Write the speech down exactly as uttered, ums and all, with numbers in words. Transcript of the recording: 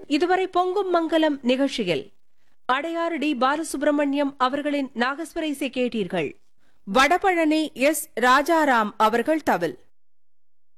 இதுவரை பொங்கும் மங்கலம் நிகழ்ச்சியில் அடையாறு டி பாலசுப்ரமணியம் அவர்களின் நாகஸ்வர இசை கேட்டீர்கள். வடபழனி எஸ் ராஜாராம் அவர்கள் தவில்,